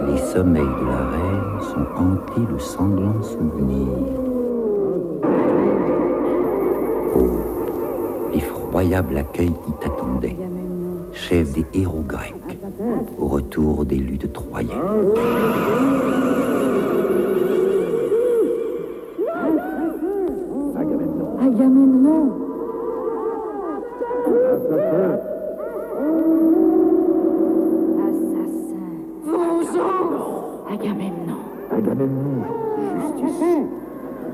Les sommeils de la reine sont hantés de sanglants souvenirs. Oh, l'effroyable accueil qui t'attendait, chef des héros grecs, au retour des luttes troyennes. Agamemnon. Assassin. Vengeance. Agamemnon. Agamemnon. Justice.